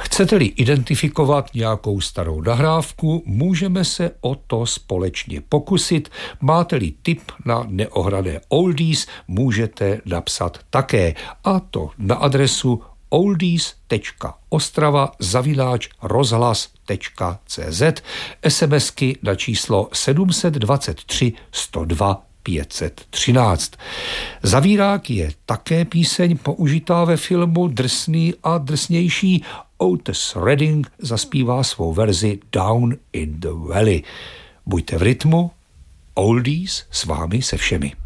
Chcete-li identifikovat nějakou starou nahrávku, můžeme se o to společně pokusit. Máte-li tip na neohrané oldies, můžete napsat také, a to na adresu oldies.ostrava@rozhlas.cz, SMSky na číslo 723 102 513. Zavírák je také píseň použitá ve filmu Drsný a drsnější. Otis Redding zaspívá svou verzi Down in the Valley. Buďte v rytmu, oldies s vámi se všemi.